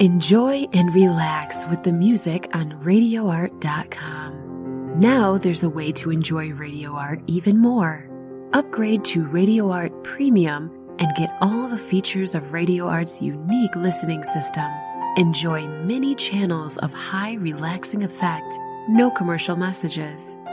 Enjoy and relax with the music on RadioArt.com. Now there's a way to enjoy Radio Art even more. Upgrade to Radio Art Premium and get all the features of Radio Art's unique listening system. Enjoy many channels of high relaxing effect, no commercial messages.